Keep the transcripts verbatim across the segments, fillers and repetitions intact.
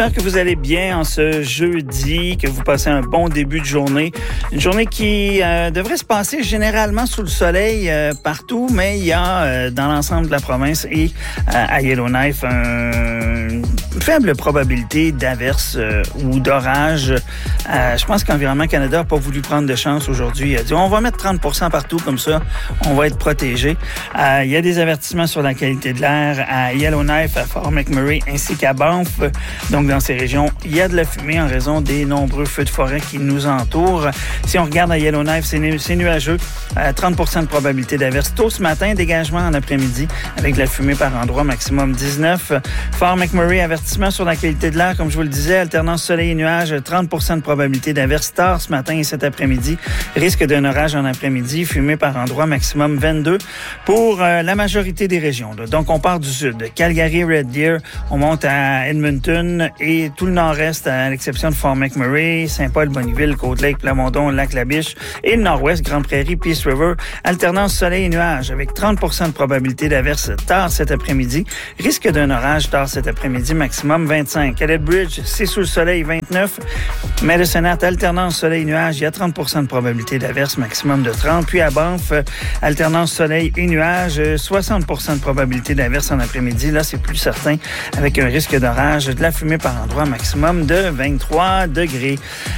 J'espère que vous allez bien en ce jeudi, que vous passez un bon début de journée. Une journée qui euh, devrait se passer généralement sous le soleil euh, partout, mais il y a euh, dans l'ensemble de la province et euh, à Yellowknife un, une faible probabilité d'averse euh, ou d'orage. Euh, je pense qu'Environnement Canada n'a pas voulu prendre de chance aujourd'hui. Il a dit on va mettre trente pour cent partout, comme ça on va être protégé. Euh, il y a des avertissements sur la qualité de l'air à Yellowknife, à Fort McMurray ainsi qu'à Banff. Donc, dans ces régions, il y a de la fumée en raison des nombreux feux de forêt qui nous entourent. Si on regarde à Yellowknife, c'est, nu- c'est nuageux. Euh, trente pour cent de probabilité d'averse tôt ce matin, dégagement en après-midi avec de la fumée par endroit, maximum dix-neuf. Fort McMurray, avertissement sur la qualité de l'air, comme je vous le disais, alternance soleil et nuages, trente pour cent de probabilité d'averse tard ce matin et cet après-midi. Risque d'un orage en après-midi, fumée par endroit, maximum vingt-deux pour euh, la majorité des régions. Là. Donc, on part du sud. Calgary, Red Deer, on monte à Edmonton et tout le nord-est, à l'exception de Fort McMurray, Saint-Paul, Bonneville, Côte-Lake, Plamondon, Lac-La-Biche et le nord-ouest, Grande Prairie, Peace River. Alternance soleil et nuages avec trente pour cent de probabilité d'averse tard cet après-midi. Risque d'un orage tard cet après-midi, maximum vingt-cinq. À Lethbridge, c'est sous le soleil, vingt-neuf. Medicine Hat, alternance soleil et nuages, il y a trente pour cent de probabilité d'averse, maximum de trente. Puis à Banff, alternance soleil et nuages, soixante pour cent de probabilité d'averse en après-midi. Là, c'est plus certain avec un risque d'orage, de la fumée par endroit, maximum de vingt-trois degrés.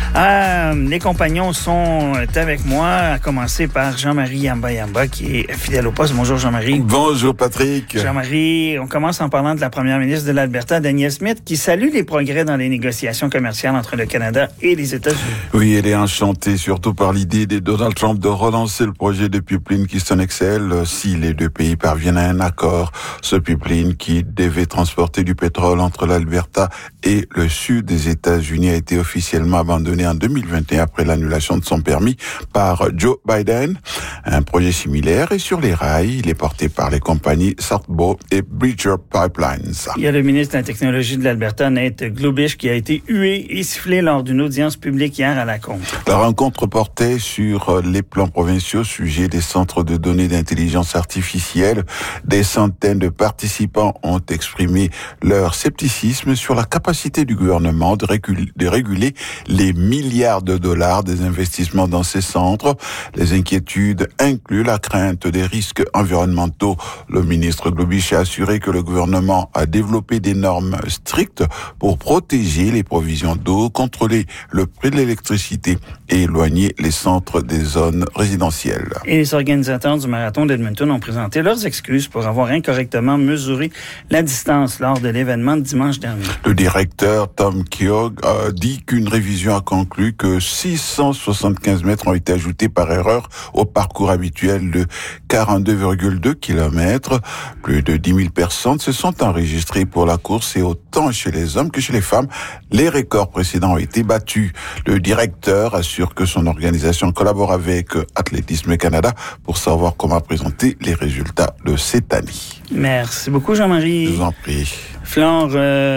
Euh, les compagnons sont avec moi, à commencer par Jean-Marie Yamba Yamba, qui est fidèle au poste. Bonjour Jean-Marie. Bonjour Patrick. Jean-Marie, on commence en parlant de la première ministre de l'Alberta, Danielle Smith, qui salue les progrès dans les négociations commerciales entre le Canada et les États-Unis. Oui, elle est enchantée, surtout par l'idée de Donald Trump de relancer le projet de pipeline Keystone X L si les deux pays parviennent à un accord. Ce pipeline qui devait transporter du pétrole entre l'Alberta et le sud des États-Unis a été officiellement abandonné en deux mille vingt et un après l'annulation de son permis par Joe Biden. Un projet similaire est sur les rails. Il est porté par les compagnies South Bow et Bridger Pipelines. Il y a le ministre de la Technologie de l'Alberta, Nate Glubish, qui a été hué et sifflé lors d'une audience publique hier à la Combe. La rencontre portait sur les plans provinciaux, sujet des centres de données d'intelligence artificielle. Des centaines de participants ont exprimé leur scepticisme sur la capacité du gouvernement de réguler, de réguler les milliards de dollars des investissements dans ces centres. Les inquiétudes incluent la crainte des risques environnementaux. Le ministre Glubish a assuré que le gouvernement a développé des normes strictes pour protéger les provisions d'eau, contrôler le prix de l'électricité et éloigner les centres des zones résidentielles. Et les organisateurs du marathon d'Edmonton ont présenté leurs excuses pour avoir incorrectement mesuré la distance lors de l'événement de dimanche dernier. Le directeur Tom Keogh a dit qu'une révision a conclu que six cent soixante-quinze mètres ont été ajoutés par erreur au parcours habituel de quarante-deux virgule deux kilomètres. Plus de dix mille personnes se sont enregistrées pour la course et autant chez les hommes que chez les femmes. Les records précédents ont été battus. Le directeur assure que son organisation collabore avec Athlétisme Canada pour savoir comment présenter les résultats de cette année. Merci beaucoup Jean-Marie. Je vous en prie. Flore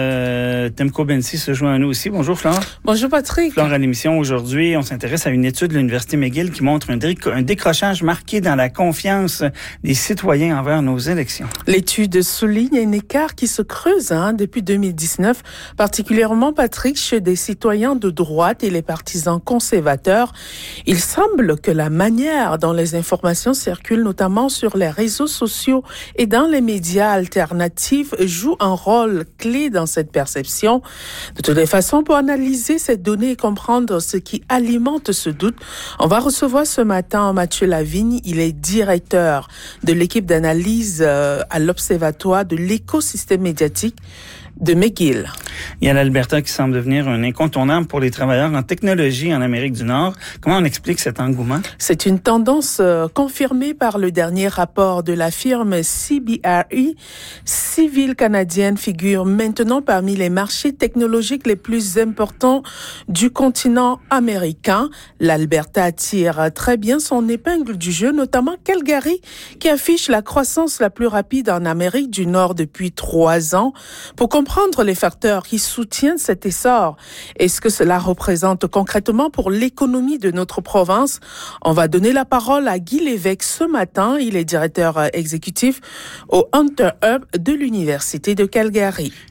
euh, Temko-Bensi se joint à nous aussi. Bonjour Flore. Bonjour Patrick. Flore, à l'émission aujourd'hui, on s'intéresse à une étude de l'Université McGill qui montre un, dé- un décrochage marqué dans la confiance des citoyens envers nos élections. L'étude souligne un écart qui se creuse hein, depuis deux mille dix-neuf, particulièrement Patrick chez des citoyens de droite et les partisans conservateurs. Il semble que la manière dont les informations circulent, notamment sur les réseaux sociaux et dans les médias alternatifs, joue un rôle clé dans cette perception. De toutes les façons, pour analyser ces données et comprendre ce qui alimente ce doute, on va recevoir ce matin Mathieu Lavigne. Il est directeur de l'équipe d'analyse euh, à l'Observatoire de l'écosystème médiatique de McGill. Il y a l'Alberta qui semble devenir un incontournable pour les travailleurs en technologie en Amérique du Nord. Comment on explique cet engouement? C'est une tendance euh, confirmée par le dernier rapport de la firme C B R E. Civil canadienne figure maintenant parmi les marchés technologiques les plus importants du continent américain. L'Alberta tire très bien son épingle du jeu, notamment Calgary, qui affiche la croissance la plus rapide en Amérique du Nord depuis trois ans. Pour comprendre les facteurs qui soutiennent cet essor et ce que cela représente concrètement pour l'économie de notre province, on va donner la parole à Guy Lévesque ce matin. Il est directeur exécutif au Hunter Hub de l'Université de Calgary.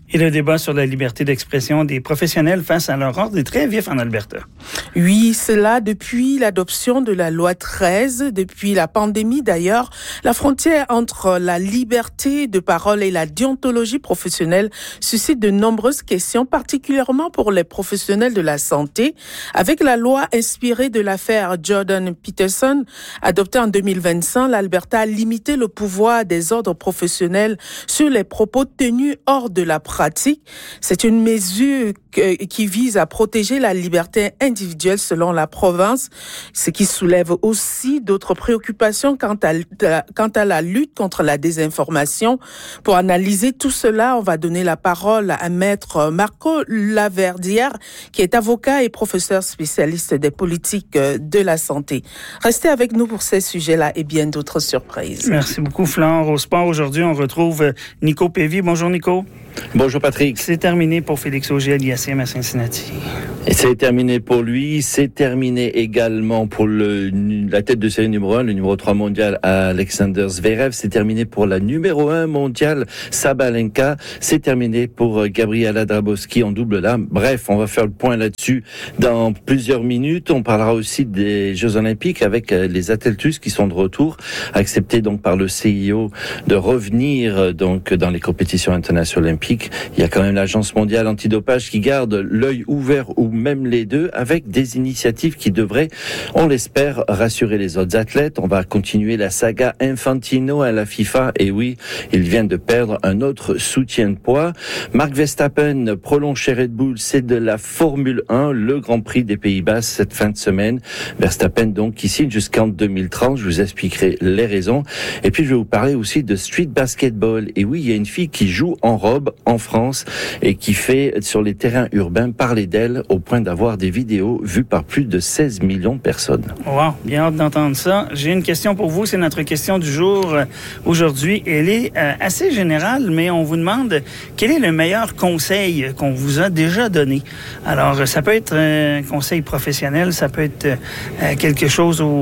Et le débat sur la liberté d'expression des professionnels face à leur ordre est très vif en Alberta. Oui, cela depuis l'adoption de la loi treize, depuis la pandémie d'ailleurs. La frontière entre la liberté de parole et la déontologie professionnelle suscite de nombreuses questions, particulièrement pour les professionnels de la santé. Avec la loi inspirée de l'affaire Jordan Peterson, adoptée en deux mille vingt-cinq, l'Alberta a limité le pouvoir des ordres professionnels sur les propos tenus hors de la pratique. C'est une mesure qui vise à protéger la liberté individuelle selon la province, ce qui soulève aussi d'autres préoccupations quant à, quant à la lutte contre la désinformation. Pour analyser tout cela, on va donner la parole à Maître Marco Laverdière, qui est avocat et professeur spécialiste des politiques de la santé. Restez avec nous pour ces sujets-là et bien d'autres surprises. Merci beaucoup, Flore. Au sport, aujourd'hui, on retrouve Nico Pévy. Bonjour, Nico. Bonjour Patrick. C'est terminé pour Félix Auger-Aliassime à Cincinnati. Et c'est terminé pour lui. C'est terminé également pour le, la tête de série numéro un, le numéro trois mondial Alexander Zverev. C'est terminé pour la numéro un mondiale Sabalenka. C'est terminé pour Gabriela Dabrowski en double dame. Bref, on va faire le point là-dessus dans plusieurs minutes. On parlera aussi des Jeux Olympiques avec les athlètes russes qui sont de retour, acceptés donc par le C I O de revenir donc dans les compétitions internationales olympiques. Il y a quand même l'Agence mondiale antidopage qui garde l'œil ouvert, ou même les deux, avec des initiatives qui devraient, on l'espère, rassurer les autres athlètes. On va continuer la saga Infantino à la FIFA. Et oui, il vient de perdre un autre soutien de poids. Mark Verstappen prolonge chez Red Bull. C'est de la Formule un, le Grand Prix des Pays-Bas cette fin de semaine. Verstappen donc qui signe jusqu'en deux mille trente. Je vous expliquerai les raisons. Et puis je vais vous parler aussi de street basketball. Et oui, il y a une fille qui joue en robe en France et qui fait sur les terrains urbains parler d'elle au point d'avoir des vidéos vues par plus de seize millions de personnes. Wow, bien hâte d'entendre ça. J'ai une question pour vous, c'est notre question du jour euh, aujourd'hui. Elle est euh, assez générale, mais on vous demande quel est le meilleur conseil qu'on vous a déjà donné. Alors, ça peut être un conseil professionnel, ça peut être euh, quelque chose au,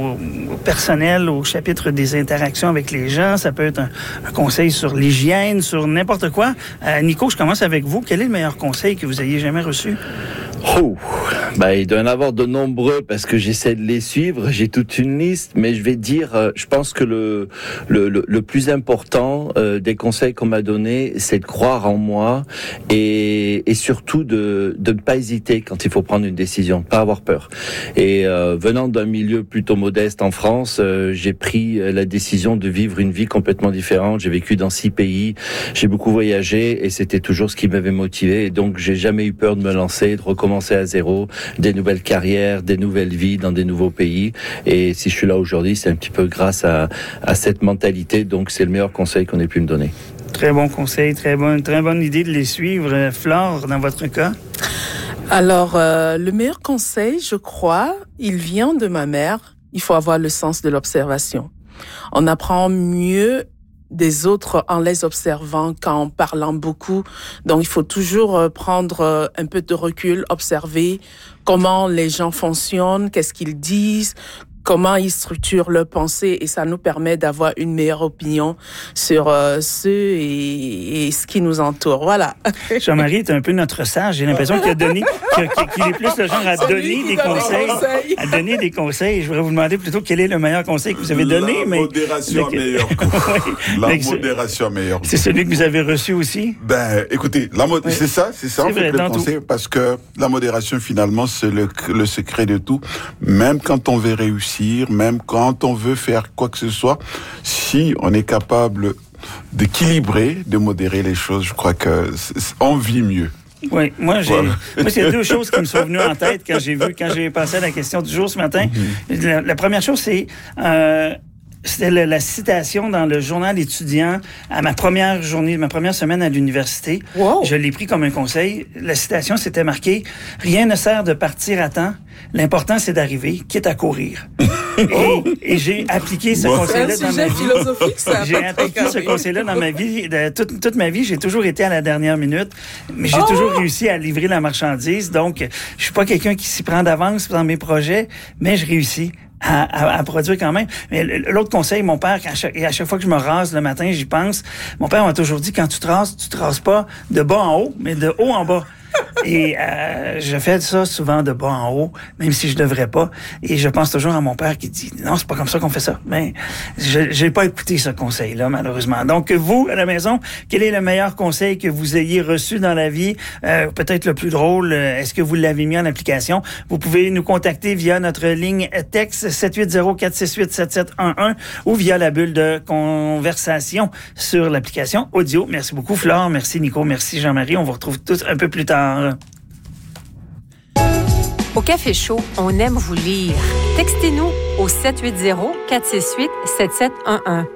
au personnel, au chapitre des interactions avec les gens, ça peut être un, un conseil sur l'hygiène, sur n'importe quoi. Euh, Nico, je commence avec vous. Quel est le meilleur conseil que vous ayez jamais reçu? Oh, bah, il doit y en avoir de nombreux parce que j'essaie de les suivre. J'ai toute une liste, mais je vais dire, euh, je pense que le le, le, le plus important euh, des conseils qu'on m'a donnés, c'est de croire en moi et, et surtout de de ne pas hésiter quand il faut prendre une décision, pas avoir peur. Et euh, venant d'un milieu plutôt modeste en France, euh, j'ai pris la décision de vivre une vie complètement différente. J'ai vécu dans six pays, j'ai beaucoup voyagé et c'était toujours ce qui m'avait motivé. Et donc j'ai jamais eu peur de me lancer, de recommencer à zéro, des nouvelles carrières, des nouvelles vies dans des nouveaux pays. Et si je suis là aujourd'hui, c'est un petit peu grâce à, à cette mentalité. Donc, c'est le meilleur conseil qu'on ait pu me donner. Très bon conseil, très bonne, très bonne idée de les suivre. Flore, dans votre cas? Alors, euh, le meilleur conseil, je crois, il vient de ma mère. Il faut avoir le sens de l'observation. On apprend mieux des autres en les observant qu'en parlant beaucoup. Donc, il faut toujours prendre un peu de recul, observer comment les gens fonctionnent, qu'est-ce qu'ils disent, comment ils structurent leurs pensées, et ça nous permet d'avoir une meilleure opinion sur euh, ceux et, et ce qui nous entoure. Voilà. Jean-Marie est un peu notre sage. J'ai l'impression qu'il a donné, qu'il est plus le genre à donner des conseils, conseils, à donner des conseils. Je voudrais vous demander plutôt quel est le meilleur conseil que vous avez donné. La mais modération mais, meilleure. oui, la mais modération meilleure. C'est celui que vous avez reçu aussi? Ben, écoutez, la mod- oui. c'est ça, c'est ça, c'est en fait, le conseil, tout. Parce que la modération, finalement, c'est le, le secret de tout. Même quand on veut réussir, même quand on veut faire quoi que ce soit, si on est capable d'équilibrer, de modérer les choses, je crois que on vit mieux. Oui, moi, j'ai, voilà. moi, c'est deux choses qui me sont venues en tête quand j'ai vu, quand j'ai passé à la question du jour ce matin. Mm-hmm. La, la première chose, c'est, euh, c'était la, la citation dans le journal étudiant à ma première journée, ma première semaine à l'université. Wow. Je l'ai pris comme un conseil. La citation, c'était marqué « Rien ne sert de partir à temps. L'important, c'est d'arriver, quitte à courir. » Et, et j'ai appliqué ce bon. conseil-là dans ma vie. Philosophique, ça. J'ai appliqué ce conseil-là dans ma vie. De, toute, toute ma vie, j'ai toujours été à la dernière minute, mais j'ai oh! toujours réussi à livrer la marchandise. Donc, je suis pas quelqu'un qui s'y prend d'avance dans mes projets, mais je réussis à, à, à produire quand même. Mais l'autre conseil, mon père, à chaque, à chaque fois que je me rase le matin, j'y pense, mon père m'a toujours dit, quand tu te rases, tu te rases pas de bas en haut, mais de haut en bas. Et euh, je fais ça souvent de bas en haut, même si je devrais pas. Et je pense toujours à mon père qui dit non, c'est pas comme ça qu'on fait ça. Mais je j'ai pas écouté ce conseil-là, malheureusement. Donc vous, à la maison, quel est le meilleur conseil que vous ayez reçu dans la vie? Euh, peut-être le plus drôle, est-ce que vous l'avez mis en application? Vous pouvez nous contacter via notre ligne texte sept huit zéro quatre six huit sept sept un un ou via la bulle de conversation sur l'application audio. Merci beaucoup, Flore. Merci, Nico. Merci, Jean-Marie. On vous retrouve tous un peu plus tard. Au Café Chaud, on aime vous lire. Textez-nous au sept huit zéro quatre six huit sept sept un un.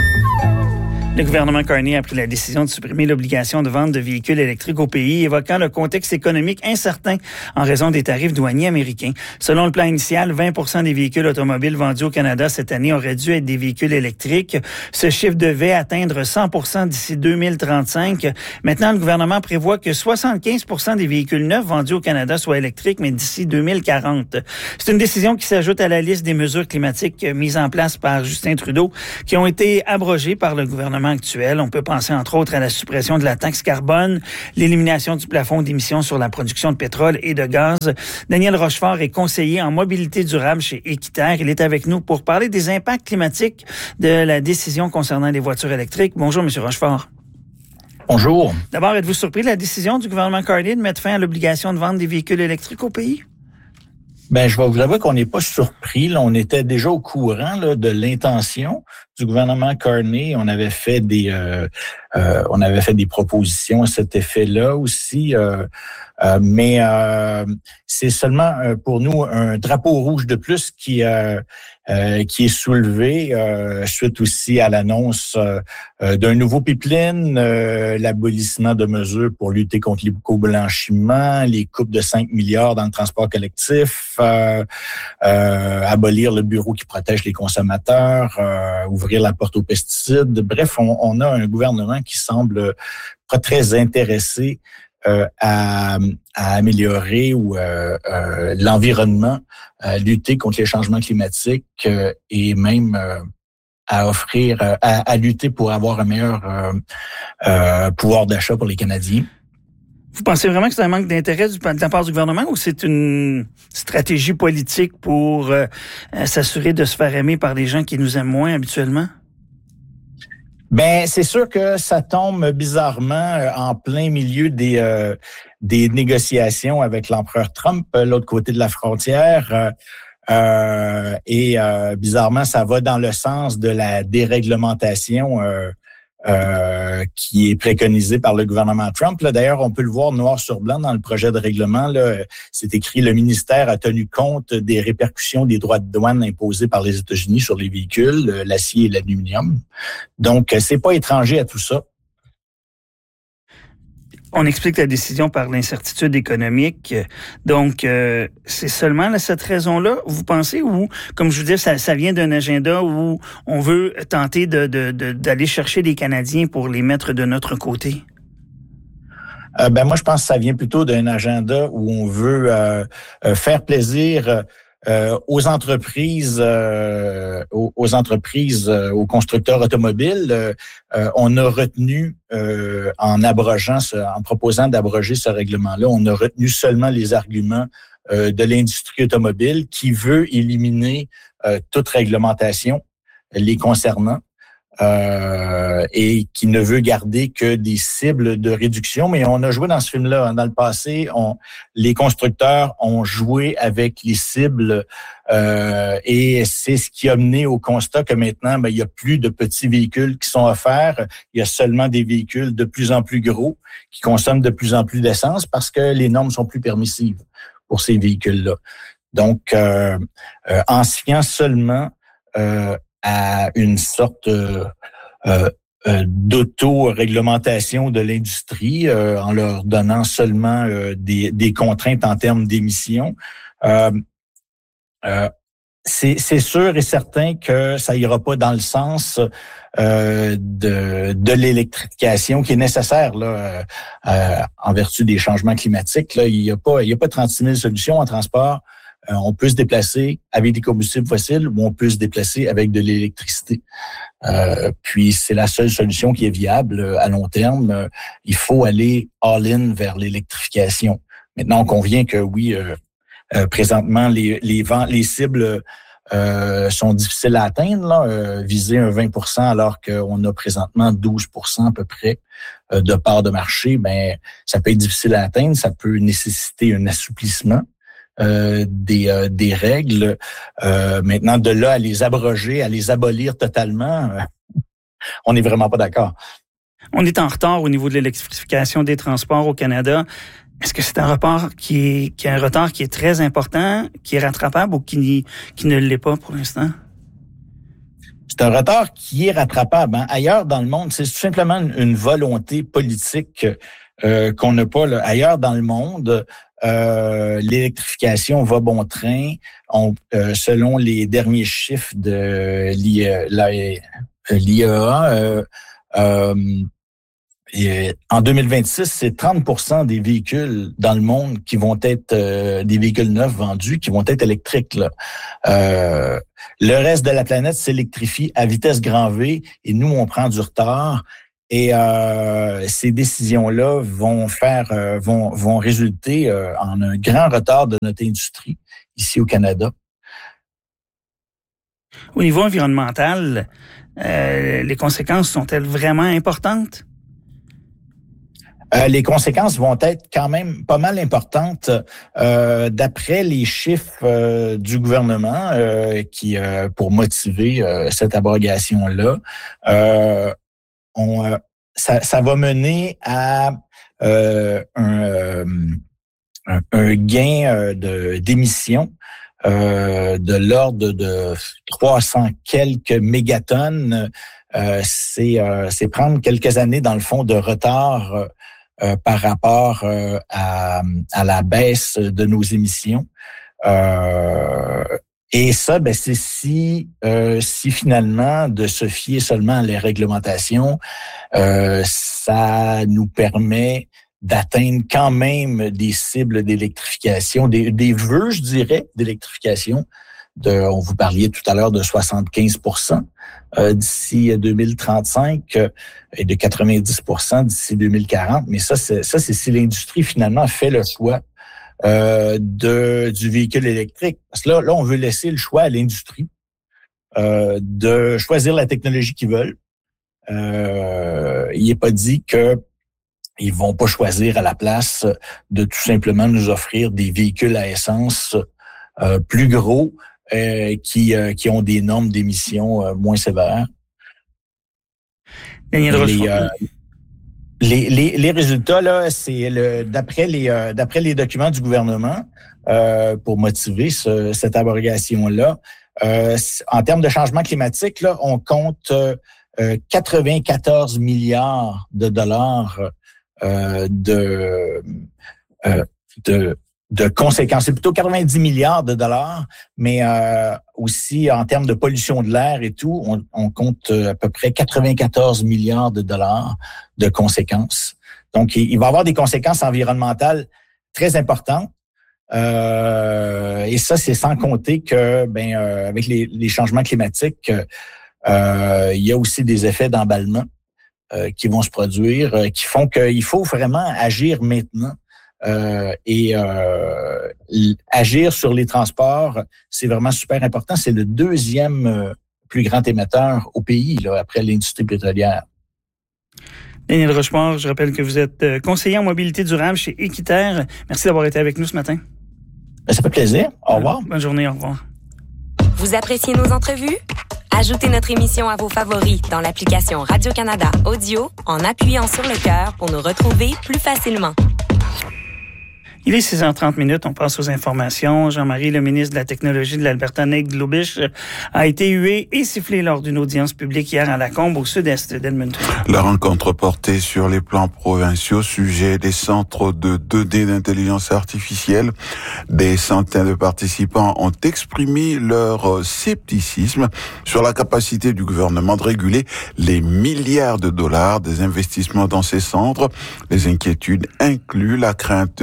Le gouvernement Carney a pris la décision de supprimer l'obligation de vente de véhicules électriques au pays, évoquant le contexte économique incertain en raison des tarifs douaniers américains. Selon le plan initial, vingt pour cent des véhicules automobiles vendus au Canada cette année auraient dû être des véhicules électriques. Ce chiffre devait atteindre cent pour cent d'ici deux mille trente-cinq. Maintenant, le gouvernement prévoit que soixante-quinze pour cent des véhicules neufs vendus au Canada soient électriques, mais d'ici deux mille quarante. C'est une décision qui s'ajoute à la liste des mesures climatiques mises en place par Justin Trudeau, qui ont été abrogées par le gouvernement actuel. On peut penser entre autres à la suppression de la taxe carbone, l'élimination du plafond d'émissions sur la production de pétrole et de gaz. Daniel Rochefort est conseiller en mobilité durable chez Équiterre. Il est avec nous pour parler des impacts climatiques de la décision concernant les voitures électriques. Bonjour, M. Rochefort. Bonjour. D'abord, êtes-vous surpris de la décision du gouvernement Carney de mettre fin à l'obligation de vendre des véhicules électriques au pays? Ben, je vais vous avouer qu'on n'est pas surpris. Là, on était déjà au courant là, de l'intention du gouvernement Carney. On avait fait des, euh, euh, on avait fait des propositions à cet effet-là aussi. Euh, euh, mais euh, c'est seulement euh, pour nous un drapeau rouge de plus qui euh, euh, qui est soulevé euh, suite aussi à l'annonce euh, d'un nouveau pipeline, euh, l'abolissement de mesures pour lutter contre l'éco-blanchiment, les coupes de cinq milliards dans le transport collectif, euh, euh, abolir le bureau qui protège les consommateurs, euh, ouvrir la porte aux pesticides. Bref, on, on a un gouvernement qui semble pas très intéressé Euh, à, à améliorer ou euh, euh, l'environnement, à lutter contre les changements climatiques euh, et même euh, à offrir, euh, à, à lutter pour avoir un meilleur euh, euh, pouvoir d'achat pour les Canadiens. Vous pensez vraiment que c'est un manque d'intérêt du, de la part du gouvernement ou c'est une stratégie politique pour euh, s'assurer de se faire aimer par des gens qui nous aiment moins habituellement? Ben, c'est sûr que ça tombe bizarrement en plein milieu des euh, des négociations avec l'empereur Trump, l'autre côté de la frontière. Euh, et euh, bizarrement, ça va dans le sens de la déréglementation euh, euh, qui est préconisée par le gouvernement Trump. Là, d'ailleurs, on peut le voir noir sur blanc dans le projet de règlement. Là, c'est écrit: le ministère a tenu compte des répercussions des droits de douane imposés par les États-Unis sur les véhicules, l'acier et l'aluminium. Donc, c'est pas étranger à tout ça. On explique la décision par l'incertitude économique. Donc, euh, c'est seulement là, cette raison-là, vous pensez, ou, comme je vous dis, ça, ça vient d'un agenda où on veut tenter de, de, de, d'aller chercher les Canadiens pour les mettre de notre côté? Euh, ben moi, je pense que ça vient plutôt d'un agenda où on veut euh, euh, faire plaisir euh, aux entreprises, euh, aux, aux entreprises, euh, aux constructeurs automobiles. Euh, euh, on a retenu, euh, en abrogeant, ce, en proposant d'abroger ce règlement-là, on a retenu seulement les arguments euh, de l'industrie automobile qui veut éliminer euh, toute réglementation les concernant. Euh, et qui ne veut garder que des cibles de réduction. Mais on a joué dans ce film-là. Dans le passé, on, les constructeurs ont joué avec les cibles euh, et c'est ce qui a mené au constat que maintenant, ben, il y a plus de petits véhicules qui sont offerts. Il y a seulement des véhicules de plus en plus gros qui consomment de plus en plus d'essence parce que les normes sont plus permissives pour ces véhicules-là. Donc, euh, euh, en se fiant seulement euh, à une sorte euh, euh, d'auto-réglementation de l'industrie euh, en leur donnant seulement euh, des, des contraintes en termes d'émissions. Euh, euh, c'est, c'est sûr et certain que ça ira pas dans le sens euh, de, de l'électrification qui est nécessaire là, euh, en vertu des changements climatiques. Là, il y a pas, il y a pas trente-six mille solutions en transport. Euh, on peut se déplacer avec des combustibles fossiles ou on peut se déplacer avec de l'électricité. Euh, puis c'est la seule solution qui est viable euh, à long terme. Euh, il faut aller all-in vers l'électrification. Maintenant, on convient que oui, euh, euh, présentement, les, les, vents, les cibles euh, sont difficiles à atteindre, là, euh, viser un vingt pour cent alors qu'on a présentement douze pour cent à peu près euh, de part de marché. Ben, ça peut être difficile à atteindre, ça peut nécessiter un assouplissement euh, des, euh, des règles. Euh, maintenant, de là à les abroger, à les abolir totalement, euh, on n'est vraiment pas d'accord. On est en retard au niveau de l'électrification des transports au Canada. Est-ce que c'est un retard qui est, qui est un retard qui est très important, qui est rattrapable ou qui, qui ne l'est pas pour l'instant? C'est un retard qui est rattrapable. Hein. Ailleurs dans le monde, c'est tout simplement une, une volonté politique euh, qu'on n'a pas. Là. Ailleurs dans le monde, euh, l'électrification va bon train. On, euh, selon les derniers chiffres de l'I A A, euh, euh, Et en deux mille vingt-six, c'est trente pour cent des véhicules dans le monde qui vont être euh, des véhicules neufs vendus, qui vont être électriques. Là. Euh, le reste de la planète s'électrifie à vitesse grand V et nous, on prend du retard. Et euh, ces décisions-là vont faire, euh, vont, vont résulter euh, en un grand retard de notre industrie ici au Canada. Au niveau environnemental, euh, les conséquences sont-elles vraiment importantes? Euh, les conséquences vont être quand même pas mal importantes euh, d'après les chiffres euh, du gouvernement euh, qui euh, pour motiver euh, cette abrogation-là. Euh, on, euh, ça, ça va mener à euh, un, euh, un, un gain euh, de, d'émissions euh, de l'ordre de trois cents quelques mégatonnes. Euh, c'est, euh, c'est prendre quelques années dans le fond de retard euh, Euh, par rapport euh, à, à la baisse de nos émissions. Euh, et ça, ben, c'est si, euh, si finalement de se fier seulement à les réglementations, euh, ça nous permet d'atteindre quand même des cibles d'électrification, des, des vœux, je dirais, d'électrification. De, on vous parliez tout à l'heure de soixante-quinze pour cent euh, d'ici deux mille trente-cinq euh, et de quatre-vingt-dix pour cent d'ici deux mille quarante. Mais ça, c'est, ça, c'est si l'industrie finalement fait le choix euh, de du véhicule électrique. Parce que là, là, on veut laisser le choix à l'industrie euh, de choisir la technologie qu'ils veulent. Euh, il n'est pas dit que ils vont pas choisir à la place de tout simplement nous offrir des véhicules à essence euh, plus gros. Euh, qui, euh, qui ont des normes d'émissions euh, moins sévères. Les, euh, les, les, les résultats, là, c'est le, d'après, les, euh, d'après les documents du gouvernement euh, pour motiver ce, cette abrogation-là. Euh, en termes de changement climatique, là, on compte euh, quatre-vingt-quatorze milliards de dollars euh, de, euh, de de conséquences. C'est plutôt quatre-vingt-dix milliards de dollars, mais euh, aussi en termes de pollution de l'air et tout, on, on compte à peu près quatre-vingt-quatorze milliards de dollars de conséquences. Donc, il, il va y avoir des conséquences environnementales très importantes. Euh, et ça, c'est sans compter que, ben, euh, avec les, les changements climatiques, euh, il y a aussi des effets d'emballement euh, qui vont se produire, euh, qui font qu'il faut vraiment agir maintenant. Euh, et euh, agir sur les transports, c'est vraiment super important. C'est le deuxième euh, plus grand émetteur au pays, là, après l'industrie pétrolière. Daniel Rocheport, je rappelle que vous êtes conseiller en mobilité durable chez Équiterre. Merci d'avoir été avec nous ce matin. Ça fait plaisir. Au revoir. Bonne journée, au revoir. Vous appréciez nos entrevues? Ajoutez notre émission à vos favoris dans l'application Radio-Canada Audio en appuyant sur le cœur pour nous retrouver plus facilement. Il est six heures trente minutes, on passe aux informations. Jean-Marie, le ministre de la Technologie de l'Alberta, Nick Glubish, a été hué et sifflé lors d'une audience publique hier à Lacombe, au sud-est d'Edmonton. La rencontre portait sur les plans provinciaux, sujet des centres de deux D d'intelligence artificielle. Des centaines de participants ont exprimé leur scepticisme sur la capacité du gouvernement de réguler les milliards de dollars des investissements dans ces centres. Les inquiétudes incluent la crainte de risques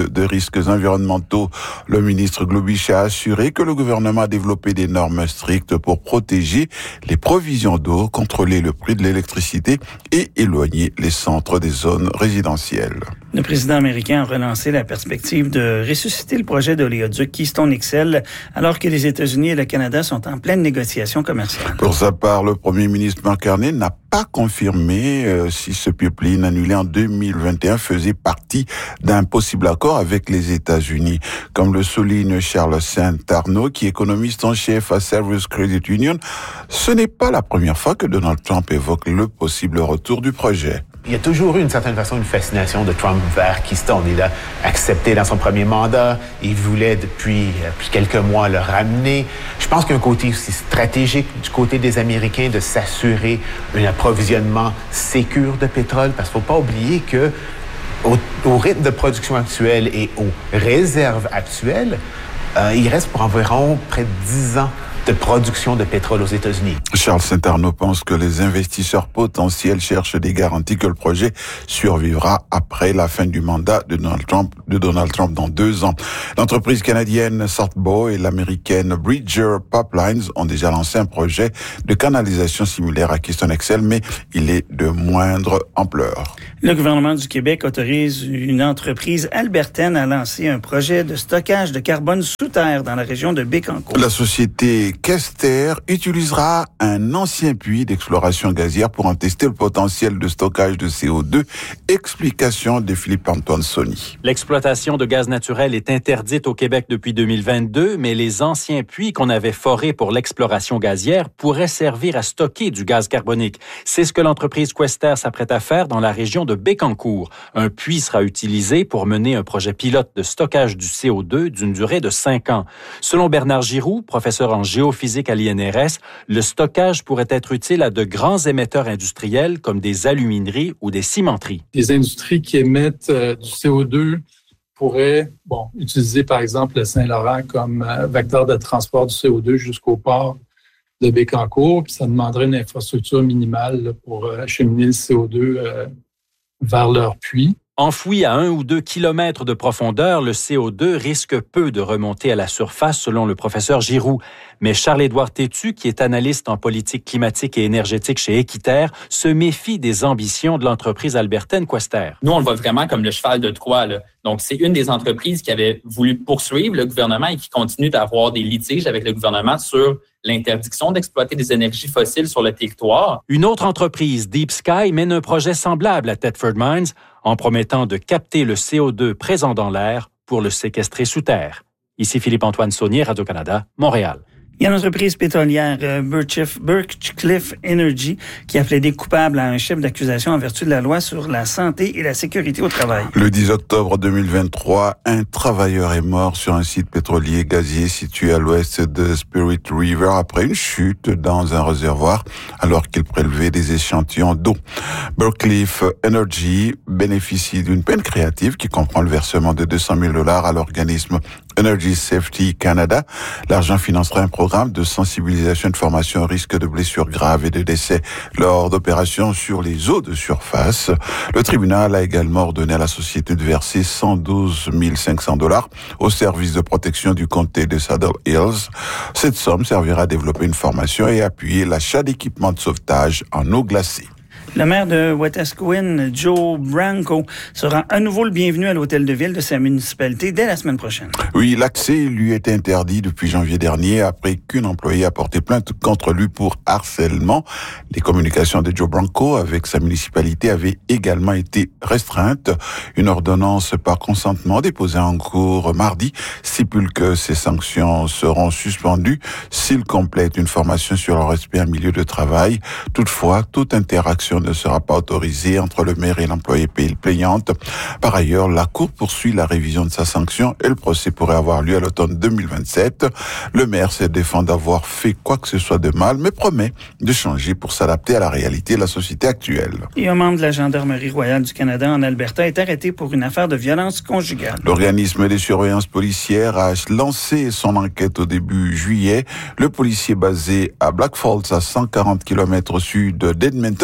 risques environnementaux. Le ministre Globich a assuré que le gouvernement a développé des normes strictes pour protéger les provisions d'eau, contrôler le prix de l'électricité et éloigner les centres des zones résidentielles. Le président américain a relancé la perspective de ressusciter le projet d'oléoduc Keystone X L alors que les États-Unis et le Canada sont en pleine négociation commerciale. Pour sa part, le premier ministre Mark Carney n'a pas confirmé euh, si ce pipeline annulé en deux mille vingt et un faisait partie d'un possible accord avec les États-Unis. Comme le souligne Charles Saint-Arnaud, qui est économiste en chef à Service Credit Union, ce n'est pas la première fois que Donald Trump évoque le possible retour du projet. Il y a toujours eu, d'une certaine façon, une fascination de Trump vers Keystone. Il l'a accepté dans son premier mandat. Il voulait, depuis, depuis quelques mois, le ramener. Je pense qu'il y a un côté aussi stratégique du côté des Américains de s'assurer un approvisionnement sécure de pétrole, parce qu'il ne faut pas oublier que au, au rythme de production actuel et aux réserves actuelles, euh, il reste pour environ près de dix ans de production de pétrole aux États-Unis. Charles Saint-Arnaud pense que les investisseurs potentiels cherchent des garanties que le projet survivra après la fin du mandat de Donald Trump, de Donald Trump dans deux ans. L'entreprise canadienne Southbow et l'américaine Bridger Pipelines ont déjà lancé un projet de canalisation similaire à Keystone X L, mais il est de moindre ampleur. Le gouvernement du Québec autorise une entreprise albertaine à lancer un projet de stockage de carbone sous terre dans la région de Bécancour. La société Kester utilisera un ancien puits d'exploration gazière pour en tester le potentiel de stockage de C O deux. Explication de Philippe-Antoine Sony. L'exploitation de gaz naturel est interdite au Québec depuis deux mille vingt-deux, mais les anciens puits qu'on avait forés pour l'exploration gazière pourraient servir à stocker du gaz carbonique. C'est ce que l'entreprise Quester s'apprête à faire dans la région de Bécancour. Un puits sera utilisé pour mener un projet pilote de stockage du C O deux d'une durée de cinq ans. Selon Bernard Giroux, professeur en géophysique à l'I N R S, le stockage pourrait être utile à de grands émetteurs industriels comme des alumineries ou des cimenteries. Des industries qui émettent euh, du C O deux pourraient bon, utiliser par exemple le Saint-Laurent comme euh, vecteur de transport du C O deux jusqu'au port de Bécancour, puis ça demanderait une infrastructure minimale là, pour euh, acheminer le C O deux euh, vers leur puits. Enfoui à un ou deux kilomètres de profondeur, le C O deux risque peu de remonter à la surface, selon le professeur Giroux. Mais Charles-Édouard Tétu, qui est analyste en politique climatique et énergétique chez Équiterre, se méfie des ambitions de l'entreprise albertaine Quester. Nous, on le voit vraiment comme le cheval de Troie, là. Donc, c'est une des entreprises qui avait voulu poursuivre le gouvernement et qui continue d'avoir des litiges avec le gouvernement sur l'interdiction d'exploiter des énergies fossiles sur le territoire. Une autre entreprise, Deep Sky, mène un projet semblable à Thetford Mines en promettant de capter le C O deux présent dans l'air pour le séquestrer sous terre. Ici Philippe-Antoine Saunier, Radio-Canada, Montréal. Il y a une entreprise pétrolière, euh, Birchcliff, Birchcliff Energy, qui a plaidé coupable à un chef d'accusation en vertu de la loi sur la santé et la sécurité au travail. Le dix octobre deux mille vingt-trois, un travailleur est mort sur un site pétrolier gazier situé à l'ouest de Spirit River après une chute dans un réservoir alors qu'il prélevait des échantillons d'eau. Birchcliff Energy bénéficie d'une peine créative qui comprend le versement de deux cent mille dollars à l'organisme Energy Safety Canada. L'argent financera un programme de sensibilisation et de formation au risque de blessures graves et de décès lors d'opérations sur les eaux de surface. Le tribunal a également ordonné à la société de verser cent douze mille cinq cents dollars au service de protection du comté de Saddle Hills. Cette somme servira à développer une formation et appuyer l'achat d'équipements de sauvetage en eau glacée. Le maire de Wetaskiwin, Joe Branco, sera à nouveau le bienvenu à l'hôtel de ville de sa municipalité dès la semaine prochaine. Oui, l'accès lui est interdit depuis janvier dernier après qu'une employée a porté plainte contre lui pour harcèlement. Les communications de Joe Branco avec sa municipalité avaient également été restreintes. Une ordonnance par consentement déposée en cours mardi stipule que ces sanctions seront suspendues s'il complète une formation sur le respect en milieu de travail. Toutefois, toute interaction ne sera pas autorisée entre le maire et l'employé plaignante. Par ailleurs, la Cour poursuit la révision de sa sanction et le procès pourrait avoir lieu à l'automne deux mille vingt-sept. Le maire se défend d'avoir fait quoi que ce soit de mal, mais promet de changer pour s'adapter à la réalité de la société actuelle. Et un membre de la Gendarmerie royale du Canada en Alberta est arrêté pour une affaire de violence conjugale. L'organisme des surveillances policières a lancé son enquête au début juillet. Le policier basé à Black Falls, à cent quarante kilomètres au sud d'Edmonton, est accusé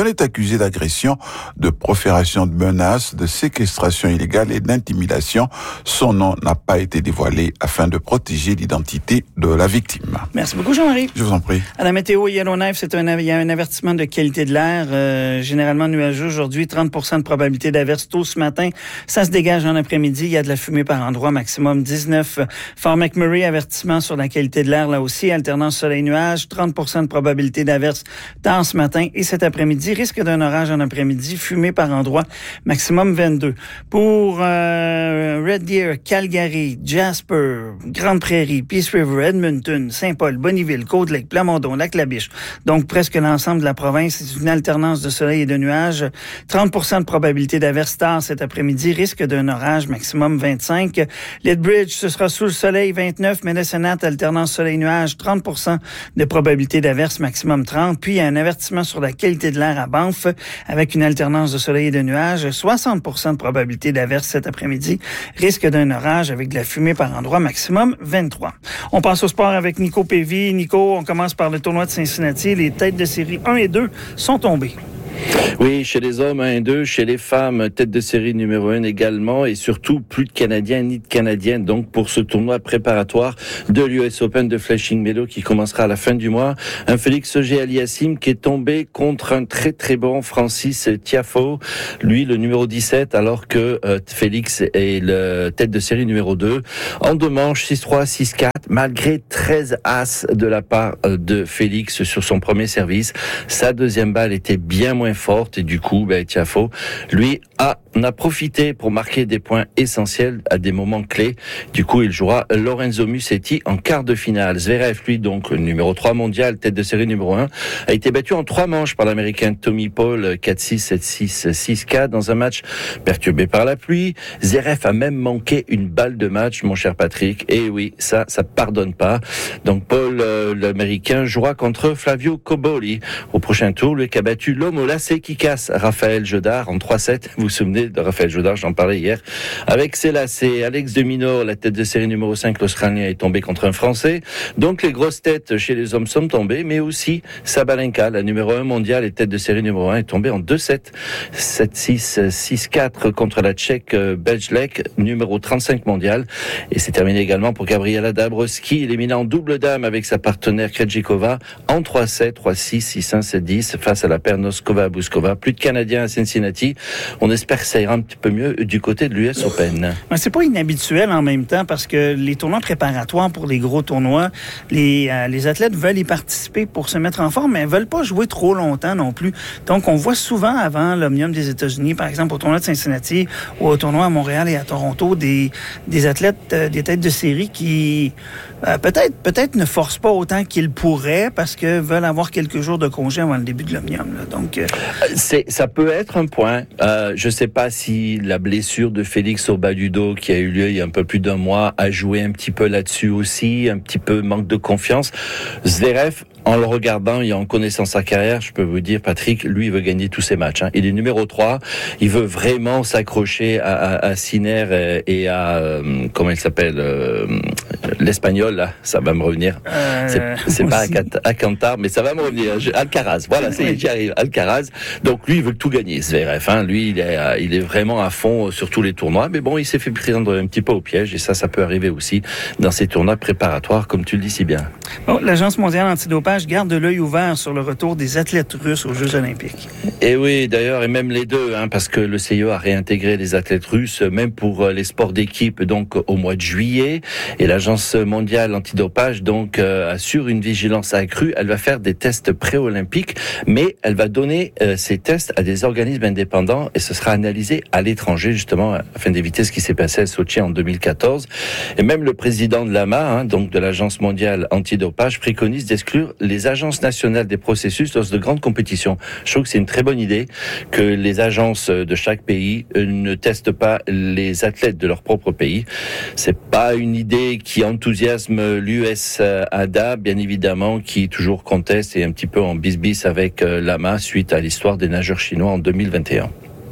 accusé d'agression, de profération de menaces, de séquestration illégale et d'intimidation. Son nom n'a pas été dévoilé afin de protéger l'identité de la victime. Merci beaucoup, Jean-Marie. Je vous en prie. À la météo Yellowknife, c'est un, il y a un avertissement de qualité de l'air, euh, généralement nuageux aujourd'hui, trente pour cent de probabilité d'averse tôt ce matin. Ça se dégage en après-midi. Il y a de la fumée par endroit, maximum dix-neuf. Fort McMurray, avertissement sur la qualité de l'air là aussi, alternance soleil-nuage, trente pour cent de probabilité d'averse tard ce matin et cet après-midi. Risque d'un orage en après-midi, fumée par endroit, maximum vingt-deux. Pour euh, Red Deer, Calgary, Jasper, Grande Prairie, Peace River, Edmonton, Saint-Paul, Bonnyville, Côte-Lake, Plamondon, Lac-La-Biche, donc presque l'ensemble de la province, c'est une alternance de soleil et de nuages. trente pour cent de probabilité d'averse tard cet après-midi, risque d'un orage, maximum vingt-cinq. Lethbridge, ce sera sous le soleil, vingt-neuf. Medicine Hat, alternance soleil-nuage, trente pour cent de probabilité d'averse, maximum trente. Puis, il y a un avertissement sur la qualité de l'air à Banff, avec une alternance de soleil et de nuages, soixante pour cent de probabilité d'averse cet après-midi, risque d'un orage avec de la fumée par endroit, maximum vingt-trois. On passe au sport avec Nico Pévy. Nico, on commence par le tournoi de Cincinnati. Les têtes de série un et deux sont tombées. Oui, chez les hommes, un et deux, chez les femmes, tête de série numéro un également, et surtout plus de Canadiens ni de Canadiennes, donc pour ce tournoi préparatoire de l'U S Open de Flushing Meadows qui commencera à la fin du mois. Un Félix Auger-Aliassime qui est tombé contre un très très bon Francis Tiafoe, lui le numéro dix-sept, alors que euh, Félix est le tête de série numéro deux. En deux manches, six trois, six quatre, malgré treize as de la part de Félix sur son premier service. Sa deuxième balle était bien moins forte et du coup, ben, Tiafoe, lui, a, en a profité pour marquer des points essentiels à des moments clés. Du coup, il jouera Lorenzo Musetti en quart de finale. Zverev, lui, donc, le numéro trois mondial, tête de série numéro un, a été battu en trois manches par l'Américain Tommy Paul, quatre six, sept six, six quatre, dans un match perturbé par la pluie. Zverev a même manqué une balle de match, mon cher Patrick. Et oui, ça, ça pardonne pas. Donc, Paul, euh, l'Américain, jouera contre Flavio Cobolli au prochain tour, lui qui a battu l'homme au lacet qui casse, Raphaël Jodard, en trois sept. Vous vous souvenez de Raphaël Jodard, j'en parlais hier. Avec ses lacets, Alex de Minaur, la tête de série numéro cinq, l'Australien, est tombé contre un Français. Donc les grosses têtes chez les hommes sont tombées, mais aussi Sabalenka, la numéro un mondiale et tête de série numéro un, est tombée en deux sept. sept six, six quatre contre la Tchèque Belgelek, numéro trente-cinq mondiale. Et c'est terminé également pour Gabriela Dabrowski, éliminée en double dame avec sa partenaire Krejcikova en trois sept, trois six, six un, sept dix face à la paire Noskova-Bouskova. Plus de Canadiens à Cincinnati. On espère que ça ira un petit peu mieux du côté de l'U S Open. Mais c'est pas inhabituel en même temps parce que les tournois préparatoires pour les gros tournois, les, euh, les athlètes veulent y participer pour se mettre en forme, mais ils veulent pas jouer trop longtemps non plus. Donc, on voit souvent avant l'Omnium des États-Unis, par exemple au tournoi de Cincinnati ou au tournoi à Montréal et à Toronto, des, des athlètes, euh, des têtes de série qui euh, peut-être peut-être ne forcent pas autant qu'ils pourraient parce que veulent avoir quelques jours de congé avant le début de l'Omnium. Là. Donc, euh... c'est, ça peut être un point. Euh, je sais pas si la blessure de Félix au bas du dos qui a eu lieu il y a un peu plus d'un mois a joué un petit peu là-dessus aussi, un petit peu manque de confiance. Zverev, en le regardant et en connaissant sa carrière, je peux vous dire, Patrick, lui, il veut gagner tous ses matchs. Hein. Il est numéro trois. Il veut vraiment s'accrocher à, à, à Sinner et à, euh, comment il s'appelle, euh, l'Espagnol, là, ça va me revenir. Euh, c'est c'est pas Alcantara, mais ça va me revenir. Alcaraz, voilà, c'est, j'y arrive. Alcaraz. Donc, lui, il veut tout gagner, Zverev. Hein. Lui, il est, il est vraiment à fond sur tous les tournois. Mais bon, il s'est fait prendre un petit peu au piège et ça, ça peut arriver aussi dans ces tournois préparatoires, comme tu le dis si bien. Bon, l'Agence mondiale antidopage garde l'œil ouvert sur le retour des athlètes russes aux Jeux olympiques. Et oui, d'ailleurs, et même les deux, hein, parce que le C I O a réintégré les athlètes russes, même pour les sports d'équipe, donc au mois de juillet. Et l'Agence mondiale antidopage, donc, euh, assure une vigilance accrue. Elle va faire des tests pré-olympiques, mais elle va donner euh, ces tests à des organismes indépendants et ce sera analysé à l'étranger, justement, afin d'éviter ce qui s'est passé à Sochi en deux mille quatorze. Et même le président de l'A M A, hein, donc de l'Agence mondiale antidopage, préconise d'exclure les agences nationales des processus lors de grandes compétitions. Je trouve que c'est une très bonne idée que les agences de chaque pays ne testent pas les athlètes de leur propre pays. C'est pas une idée qui enthousiasme l'U S A D A, bien évidemment, qui toujours conteste et un petit peu en bis-bis avec l'A M A suite à l'histoire des nageurs chinois en deux mille vingt et un.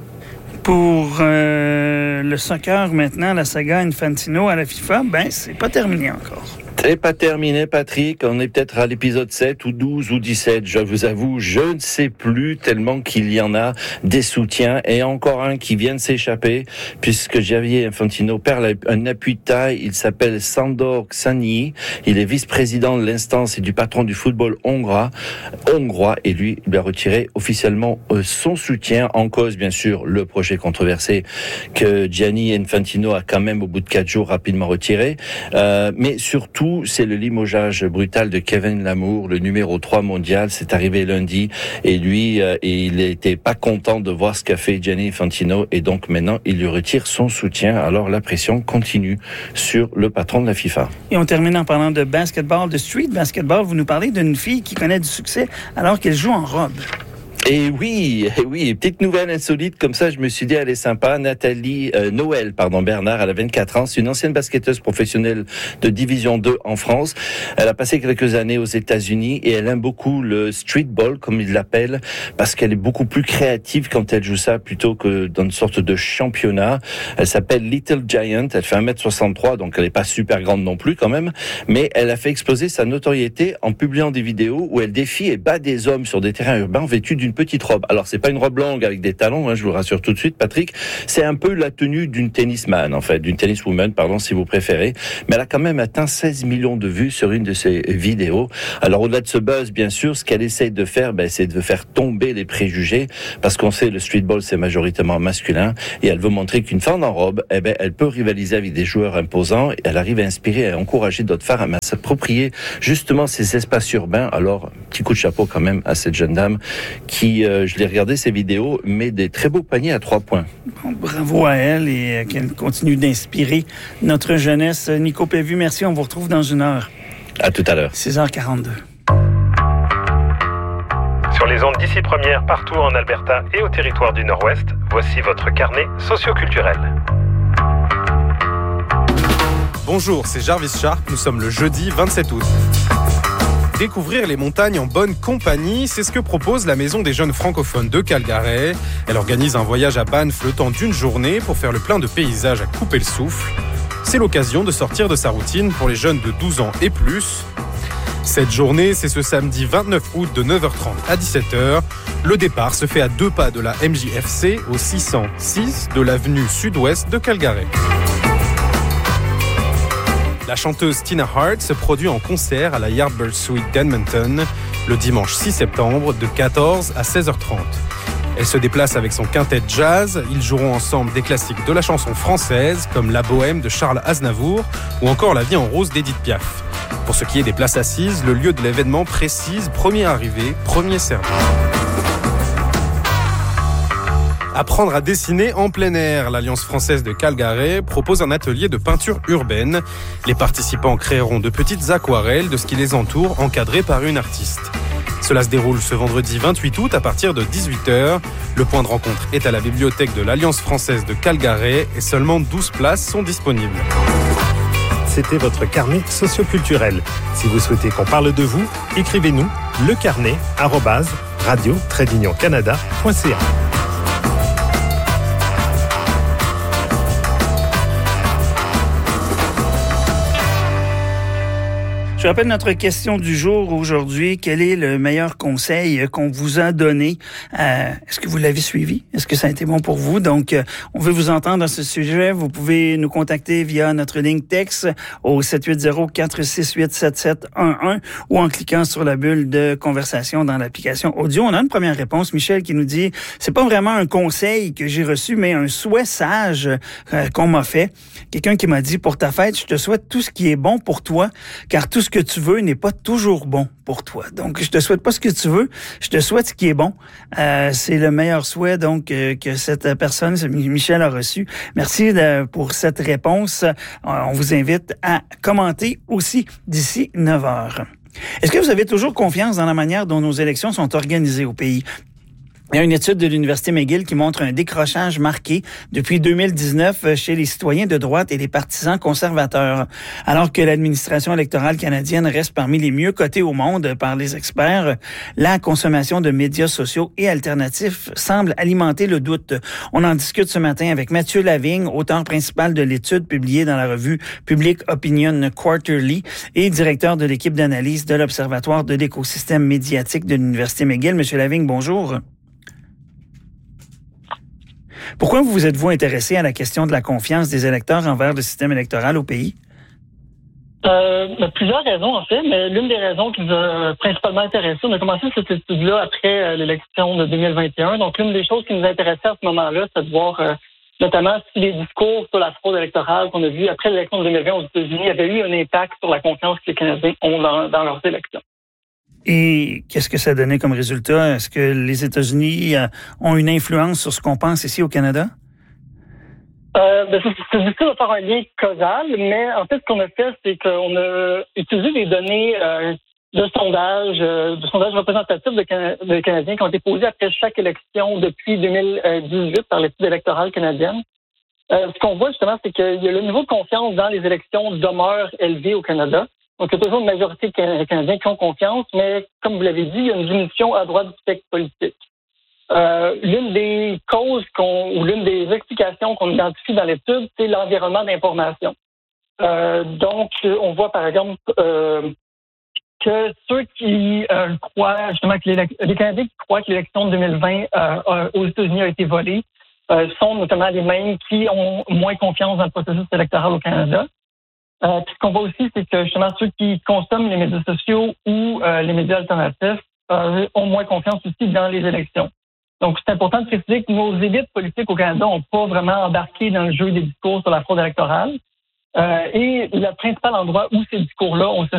Pour euh, le soccer maintenant, la saga Infantino à la FIFA, ben c'est pas terminé encore. C'est pas terminé, Patrick. On est peut-être à l'épisode sept ou douze ou dix-sept. Je vous avoue, je ne sais plus tellement qu'il y en a des soutiens et encore un qui vient de s'échapper puisque Javier Infantino perd un appui de taille. Il s'appelle Sándor Szányi. Il est vice-président de l'instance et du patron du football hongrois. hongrois et lui, il a retiré officiellement son soutien en cause, bien sûr, le projet controversé que Gianni Infantino a quand même au bout de quatre jours rapidement retiré. Euh, mais surtout, c'est le limogeage brutal de Kevin Lamour, le numéro trois mondial. C'est arrivé lundi et lui, euh, il n'était pas content de voir ce qu'a fait Gianni Infantino et donc maintenant, il lui retire son soutien. Alors la pression continue sur le patron de la FIFA. Et on termine en parlant de basketball, de street basketball. Vous nous parlez d'une fille qui connaît du succès alors qu'elle joue en robe. Et oui, et oui, petite nouvelle insolite comme ça, je me suis dit elle est sympa. Nathalie euh, Noël, pardon Bernard, elle a vingt-quatre ans, c'est une ancienne basketteuse professionnelle de division deux en France. Elle a passé quelques années aux États-Unis et elle aime beaucoup le streetball comme ils l'appellent parce qu'elle est beaucoup plus créative quand elle joue ça plutôt que dans une sorte de championnat. Elle s'appelle Little Giant, elle fait un mètre soixante-trois donc elle est pas super grande non plus quand même, mais elle a fait exploser sa notoriété en publiant des vidéos où elle défie et bat des hommes sur des terrains urbains vêtus d'une petite robe. Alors, c'est pas une robe longue avec des talons, hein, je vous rassure tout de suite, Patrick. C'est un peu la tenue d'une tennisman, en fait, d'une tenniswoman, pardon, si vous préférez. Mais elle a quand même atteint seize millions de vues sur une de ses vidéos. Alors, au-delà de ce buzz, bien sûr, ce qu'elle essaie de faire, ben, c'est de faire tomber les préjugés, parce qu'on sait, le streetball, c'est majoritairement masculin, et elle veut montrer qu'une femme en robe, eh ben, elle peut rivaliser avec des joueurs imposants, et elle arrive à inspirer et à encourager d'autres femmes à s'approprier, justement, ces espaces urbains. Alors, petit coup de chapeau quand même à cette jeune dame qui, euh, je l'ai regardé ses vidéos, met des très beaux paniers à trois points. Bon, bravo à elle et qu'elle continue d'inspirer notre jeunesse. Nico Pévu, merci. On vous retrouve dans une heure. À tout à l'heure. six heures quarante-deux. Sur les ondes d'ici première, partout en Alberta et au territoire du Nord-Ouest, voici votre carnet socioculturel. Bonjour, c'est Jarvis Sharp. Nous sommes le jeudi vingt-sept août. Découvrir les montagnes en bonne compagnie, c'est ce que propose la Maison des Jeunes Francophones de Calgary. Elle organise un voyage à Banff le temps d'une journée pour faire le plein de paysages à couper le souffle. C'est l'occasion de sortir de sa routine pour les jeunes de douze ans et plus. Cette journée, c'est ce samedi vingt-neuf août de neuf heures trente à dix-sept heures. Le départ se fait à deux pas de la M J F C au six cent six de l'avenue sud-ouest de Calgary. La chanteuse Tina Hart se produit en concert à la Yardbird Suite d'Edmonton le dimanche six septembre de quatorze à seize heures trente. Elle se déplace avec son quintet jazz. Ils joueront ensemble des classiques de la chanson française comme La Bohème de Charles Aznavour ou encore La Vie en rose d'Édith Piaf. Pour ce qui est des places assises, le lieu de l'événement précise premier arrivé, premier servi. Apprendre à dessiner en plein air. L'Alliance française de Calgary propose un atelier de peinture urbaine. Les participants créeront de petites aquarelles de ce qui les entoure, encadrées par une artiste. Cela se déroule ce vendredi vingt-huit août à partir de dix-huit heures. Le point de rencontre est à la bibliothèque de l'Alliance française de Calgary et seulement douze places sont disponibles. C'était votre carnet socioculturel. Si vous souhaitez qu'on parle de vous, écrivez-nous lecarnet arobase radio tiret union canada point c a. Je rappelle notre question du jour aujourd'hui. Quel est le meilleur conseil qu'on vous a donné? Euh, est-ce que vous l'avez suivi? Est-ce que ça a été bon pour vous? Donc, euh, on veut vous entendre à ce sujet. Vous pouvez nous contacter via notre ligne texte au sept huit zéro, quatre six huit, sept sept un un ou en cliquant sur la bulle de conversation dans l'application audio. On a une première réponse. Michel qui nous dit, c'est pas vraiment un conseil que j'ai reçu, mais un souhait sage euh, qu'on m'a fait. Quelqu'un qui m'a dit, pour ta fête, je te souhaite tout ce qui est bon pour toi, car tout ce que tu veux n'est pas toujours bon pour toi. Donc, je te souhaite pas ce que tu veux, je te souhaite ce qui est bon. Euh, c'est le meilleur souhait donc euh, que cette personne, Michel, a reçu. Merci de, pour cette réponse. Euh, on vous invite à commenter aussi d'ici neuf heures. Est-ce que vous avez toujours confiance dans la manière dont nos élections sont organisées au pays? Il y a une étude de l'Université McGill qui montre un décrochage marqué depuis deux mille dix-neuf chez les citoyens de droite et les partisans conservateurs. Alors que l'administration électorale canadienne reste parmi les mieux cotés au monde par les experts, la consommation de médias sociaux et alternatifs semble alimenter le doute. On en discute ce matin avec Mathieu Lavigne, auteur principal de l'étude publiée dans la revue Public Opinion Quarterly et directeur de l'équipe d'analyse de l'Observatoire de l'écosystème médiatique de l'Université McGill. Monsieur Lavigne, bonjour. Pourquoi vous vous êtes-vous intéressé à la question de la confiance des électeurs envers le système électoral au pays? Euh, plusieurs raisons, en fait, mais l'une des raisons qui nous a principalement intéressés, on a commencé cette étude-là après l'élection de deux mille vingt et un. Donc, l'une des choses qui nous intéressait à ce moment-là, c'est de voir euh, notamment si les discours sur la fraude électorale qu'on a vu après l'élection de deux mille vingt aux États-Unis avaient eu un impact sur la confiance que les Canadiens ont dans, dans leurs élections. Et qu'est-ce que ça donnait comme résultat? Est-ce que les États-Unis euh, ont une influence sur ce qu'on pense ici au Canada? Euh, ben, c'est, c'est difficile de faire un lien causal, mais en fait, ce qu'on a fait, c'est qu'on a utilisé des données euh, de sondage, euh, de sondage représentatif de, Can- de Canadiens qui ont été posés après chaque élection depuis deux mille dix-huit par l'étude électorale canadienne. Euh, ce qu'on voit justement, c'est que le niveau de confiance dans les élections demeure élevé au Canada. Donc, il y a toujours une majorité de Canadiens qui ont confiance, mais comme vous l'avez dit, il y a une diminution à droite du spectre politique. Euh, l'une des causes qu'on, ou l'une des explications qu'on identifie dans l'étude, c'est l'environnement d'information. Euh, donc, on voit par exemple euh, que ceux qui euh, croient justement que les Canadiens qui croient que l'élection de deux mille vingt euh, aux États-Unis a été volée euh, sont notamment les mêmes qui ont moins confiance dans le processus électoral au Canada. Euh, puis ce qu'on voit aussi, c'est que justement ceux qui consomment les médias sociaux ou euh, les médias alternatifs euh, ont moins confiance aussi dans les élections. Donc, c'est important de préciser que nos élites politiques au Canada n'ont pas vraiment embarqué dans le jeu des discours sur la fraude électorale. Euh, et le principal endroit où ces discours-là ont